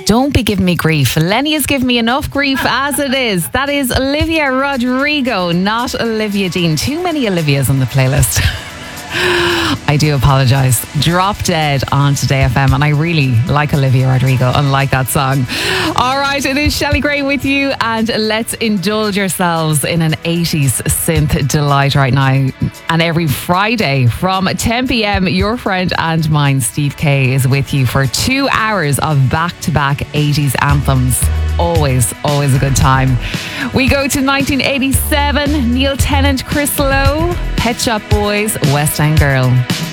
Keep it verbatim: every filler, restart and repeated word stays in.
Don't be giving me grief. Lenny has given me enough grief as it is. That is Olivia Rodrigo, not Olivia Dean. Too many Olivias on the playlist. I do apologise. Drop Dead on Today F M, and I really like Olivia Rodrigo and like that song. All right, it is Shelley Gray with you, and let's indulge yourselves in an eighties synth delight right now. And every Friday from ten p.m, your friend and mine, Steve K, is with you for two hours of back-to-back eighties anthems. Always, always a good time. We go to nineteen eighty-seven, Neil Tennant, Chris Lowe, Pet Shop Boys, West End Girl.